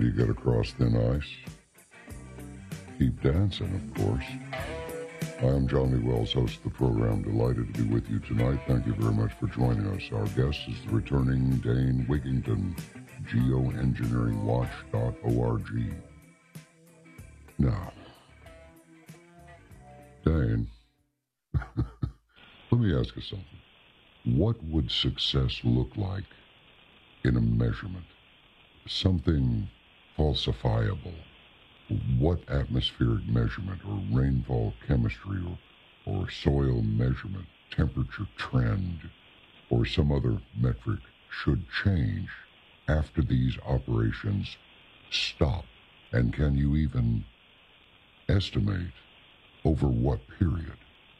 do you get across thin ice? Keep dancing, of course. I'm John Lee Wells, host of the program. Delighted to be with you tonight. Thank you very much for joining us. Our guest is the returning Dane Wigington, geoengineeringwatch.org. Now, Dane, let me ask you something. What would success look like in a measurement? Something falsifiable. What atmospheric measurement or rainfall chemistry or soil measurement, temperature trend, or some other metric should change after these operations stop? And can you even estimate over what period?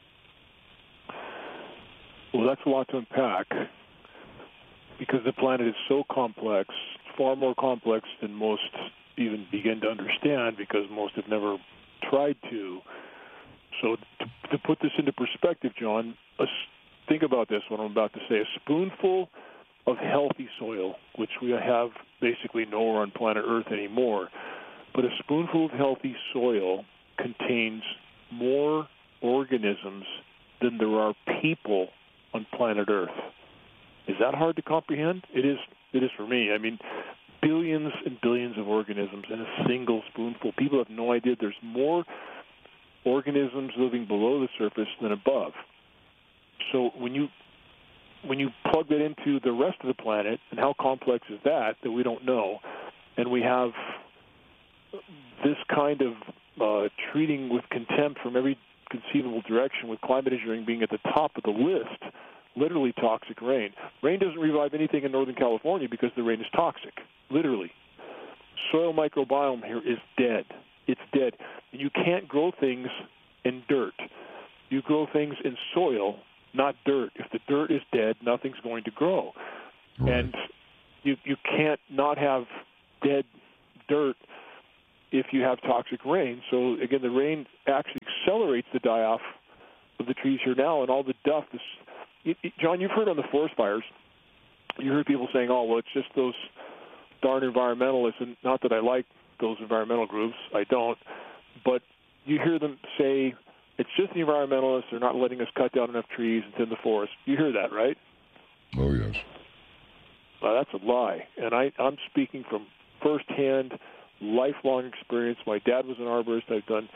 Well, that's a lot to unpack because the planet is so complex, far more complex than most even begin to understand because most have never tried to. So to put this into perspective, John, think about this, what I'm about to say. A spoonful of healthy soil, which we have basically nowhere on planet Earth anymore, but a spoonful of healthy soil contains more organisms than there are people on planet Earth. Is that hard to comprehend? It is for me. I mean, billions and billions of organisms in a single spoonful. People have no idea there's more organisms living below the surface than above. So when you plug that into the rest of the planet, and how complex is that we don't know, and we have this kind of treating with contempt from every conceivable direction, with climate engineering being at the top of the list, literally toxic rain. Rain doesn't revive anything in Northern California because the rain is toxic, literally. Soil microbiome here is dead. It's dead. You can't grow things in dirt. You grow things in soil, not dirt. If the dirt is dead, nothing's going to grow. Right. And you can't not have dead dirt if you have toxic rain. So, again, the rain actually accelerates the die-off of the trees here now, and all the duff. John, you've heard on the forest fires, you heard people saying, oh, well, it's just those darn environmentalists, and not that I like those environmental groups, I don't, but you hear them say, it's just the environmentalists, they're not letting us cut down enough trees and thin the forest. You hear that, right? Oh, yes. Well, that's a lie, and I'm speaking from firsthand, lifelong experience. My dad was an arborist. I've done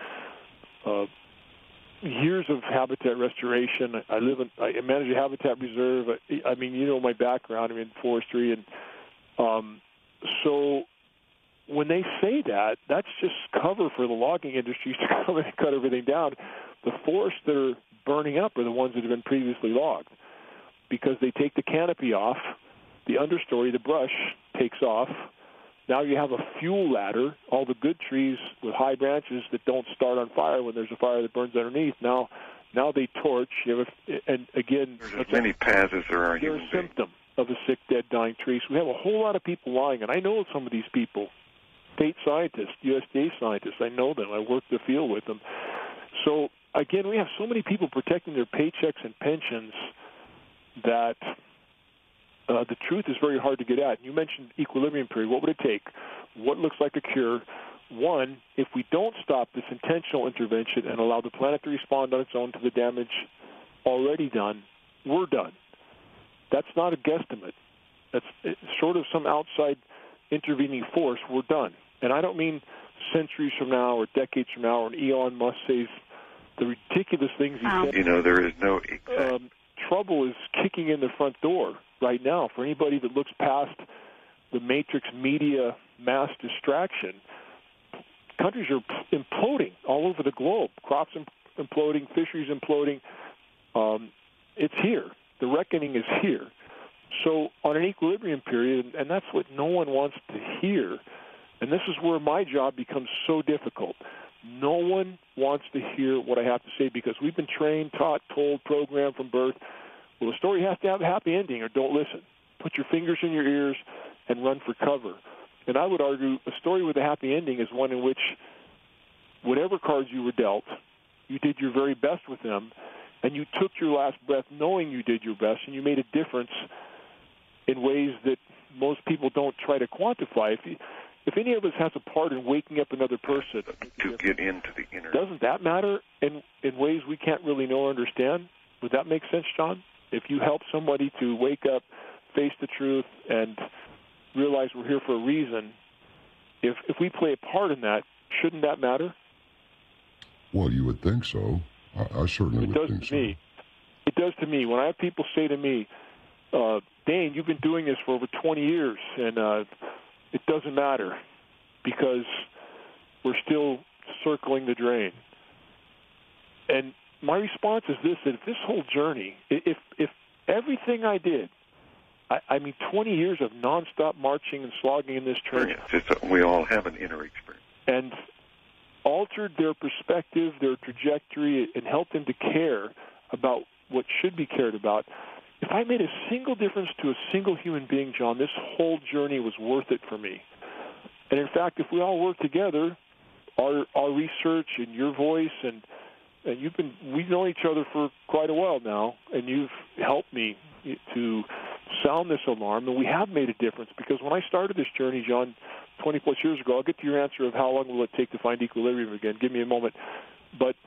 years of habitat restoration. I manage a habitat reserve. I mean, you know my background. I'm in forestry, and so when they say that, that's just cover for the logging industries to come in and cut everything down. The forests that are burning up are the ones that have been previously logged because they take the canopy off, the understory, the brush takes off. Now you have a fuel ladder, all the good trees with high branches that don't start on fire when there's a fire that burns underneath. Now they torch. And again, there's as many paths as there are human beings. They're a symptom of a sick, dead, dying tree. So we have a whole lot of people lying, and I know some of these people, state scientists, USDA scientists. I know them. I work the field with them. So, again, we have so many people protecting their paychecks and pensions that the truth is very hard to get at. You mentioned equilibrium period. What would it take? What looks like a cure? One, if we don't stop this intentional intervention and allow the planet to respond on its own to the damage already done, we're done. That's not a guesstimate. That's short of some outside intervening force, we're done. And I don't mean centuries from now or decades from now, or Elon Musk says the ridiculous things he said. You know, there is no trouble is kicking in the front door right now for anybody that looks past the matrix media mass distraction. Countries are imploding all over the globe. Crops imploding, fisheries imploding. It's here. The reckoning is here. So on an equilibrium period, and that's what no one wants to hear, and this is where my job becomes so difficult. No one wants to hear what I have to say because we've been trained, taught, told, programmed from birth. Well, the story has to have a happy ending or don't listen. Put your fingers in your ears and run for cover. And I would argue a story with a happy ending is one in which whatever cards you were dealt, you did your very best with them, and you took your last breath knowing you did your best, and you made a difference in ways that most people don't try to quantify. if any of us has a part in waking up another person, to get into the inner. doesn't that matter in ways we can't really know or understand? Would that make sense, John? If you help somebody to wake up, face the truth, and realize we're here for a reason, if we play a part in that, shouldn't that matter? Well, you would think so. I certainly would think so. It does to me. When I have people say to me, Dane, you've been doing this for over 20 years, and it doesn't matter because we're still circling the drain. And my response is this, that if this whole journey, if everything I did, I mean 20 years of nonstop marching and slogging in this train. We all have an inner experience. And altered their perspective, their trajectory, and helped them to care about what should be cared about. If I made a single difference to a single human being, John, this whole journey was worth it for me. And in fact, if we all work together, our research and your voice, and we've known each other for quite a while now, and you've helped me to sound this alarm, and we have made a difference. Because when I started this journey, John, 20-plus years ago, I'll get to your answer of how long will it take to find equilibrium again. Give me a moment. But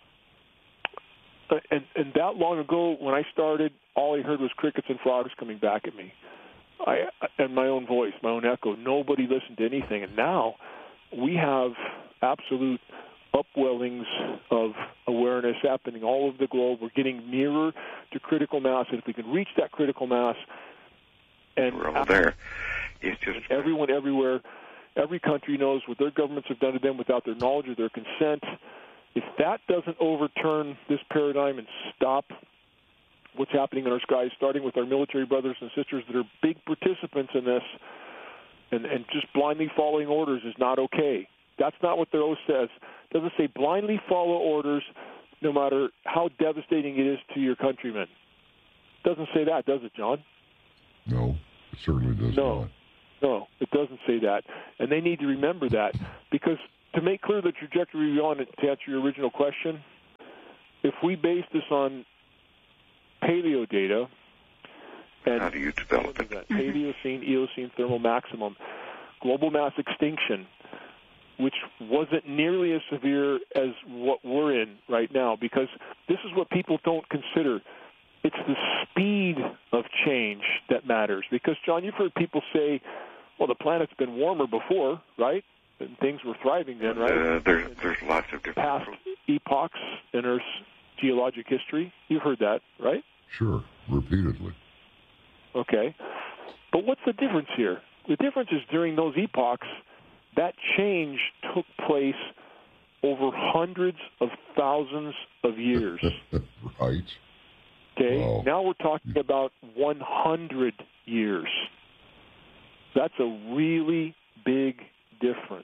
and that long ago, when I started, all I heard was crickets and frogs coming back at me, and my own voice, my own echo. Nobody listened to anything. And now we have absolute upwellings of awareness happening all over the globe. We're getting nearer to critical mass, and if we can reach that critical mass, and we're all there. It's just everyone, everywhere, every country knows what their governments have done to them without their knowledge or their consent. If that doesn't overturn this paradigm and stop what's happening in our skies, starting with our military brothers and sisters that are big participants in this, and just blindly following orders is not okay. That's not what the oath says. It doesn't say blindly follow orders no matter how devastating it is to your countrymen. It doesn't say that, does it, John? No, it certainly does not. No, it doesn't say that. And they need to remember that, because to make clear the trajectory we're on, to answer your original question, if we base this on paleo data, and how do you develop it? Paleocene, Eocene thermal maximum, global mass extinction, which wasn't nearly as severe as what we're in right now, because this is what people don't consider. It's the speed of change that matters. Because, John, you've heard people say, well, the planet's been warmer before, right? And things were thriving then, right? There's lots of different past epochs in Earth's geologic history. You've heard that, right? Sure, repeatedly. Okay. But what's the difference here? The difference is during those epochs, that change took place over hundreds of thousands of years. Right. Okay. Wow. Now we're talking about 100 years. That's a really big difference.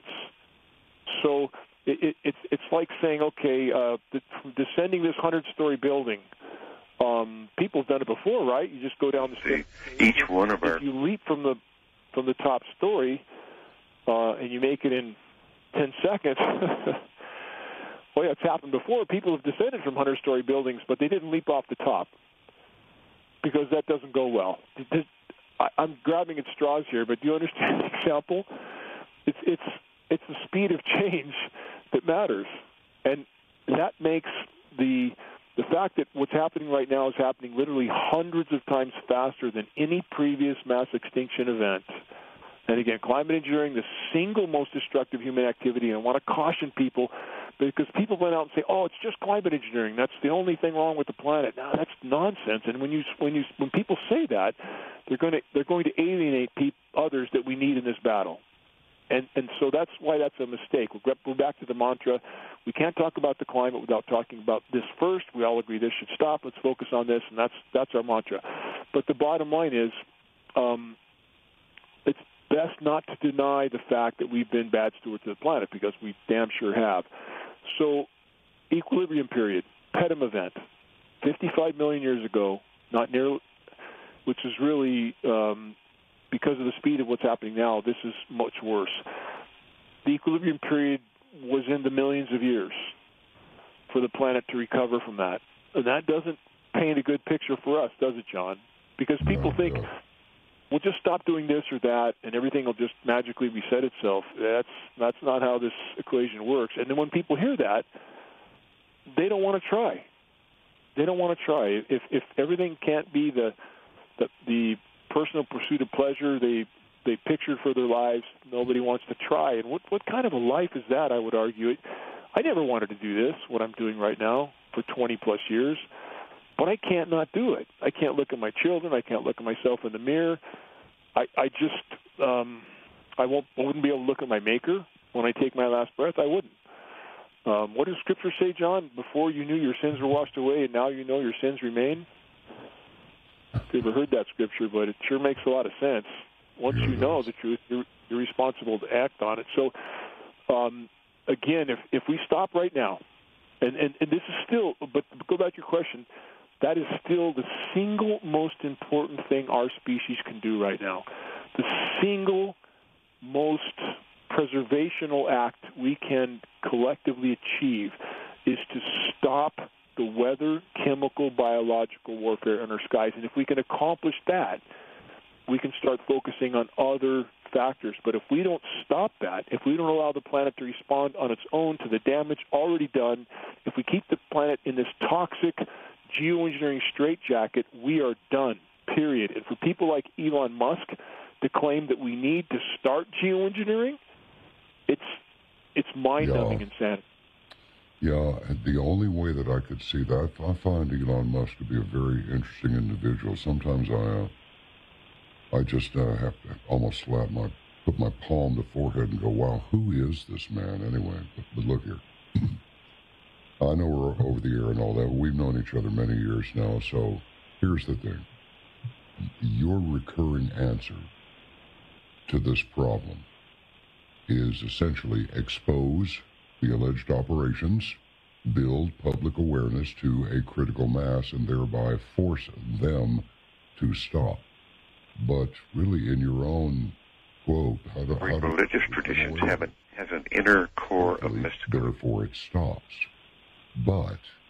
So it's like saying, okay, descending this 100-story building. People have done it before, right? You just go down the stairs. Each one of our. If you leap from the top story, and you make it in 10 seconds. Well, yeah, it's happened before. People have descended from 100-story buildings, but they didn't leap off the top because that doesn't go well. I'm grabbing at straws here, but do you understand the example? It's the speed of change that matters, and that makes the fact that what's happening right now is happening literally hundreds of times faster than any previous mass extinction event. And again, climate engineering, the single most destructive human activity. And I want to caution people, because people went out and say, "Oh, it's just climate engineering. That's the only thing wrong with the planet." No, that's nonsense. And when people say that, they're going to alienate others that we need in this battle. And so that's why that's a mistake. We're back to the mantra. We can't talk about the climate without talking about this first. We all agree this should stop. Let's focus on this, and that's our mantra. But the bottom line is, it's best not to deny the fact that we've been bad stewards of the planet, because we damn sure have. So, equilibrium period, Pedum event, 55 million years ago, not nearly, which is really because of the speed of what's happening now, this is much worse. The equilibrium period was in the millions of years for the planet to recover from that. And that doesn't paint a good picture for us, does it, John? Because people think we'll just stop doing this or that, and everything will just magically reset itself. That's not how this equation works. And then when people hear that, they don't want to try. They don't want to try. If everything can't be the personal pursuit of pleasure they pictured for their lives, nobody wants to try. And what kind of a life is that, I would argue? I never wanted to do this, what I'm doing right now, for 20-plus years. But I can't not do it. I can't look at my children. I can't look at myself in the mirror. I wouldn't be able to look at my Maker when I take my last breath. I wouldn't. What does Scripture say, John? Before you knew your sins were washed away, and now you know your sins remain? I've never heard that Scripture, but it sure makes a lot of sense. Once you know the truth, you're responsible to act on it. So, again, if we stop right now, and this is still, but go back to your question, that is still the single most important thing our species can do right now. The single most preservational act we can collectively achieve is to stop the weather, chemical, biological warfare in our skies. And if we can accomplish that, we can start focusing on other factors. But if we don't stop that, if we don't allow the planet to respond on its own to the damage already done, if we keep the planet in this toxic geoengineering straitjacket, we are done, period. And for people like Elon Musk to claim that we need to start geoengineering, it's mind-numbing insanity. Yeah, and the only way that I could see that, I find Elon Musk to be a very interesting individual. Sometimes I just have to almost put my palm to forehead and go, wow, who is this man anyway? But look here. I know we're over the air and all that. We've known each other many years now, so here's the thing. Your recurring answer to this problem is essentially expose the alleged operations, build public awareness to a critical mass, and thereby force them to stop. But really, in your own quote, religious traditions has an inner core of mysticism. Therefore, it stops. But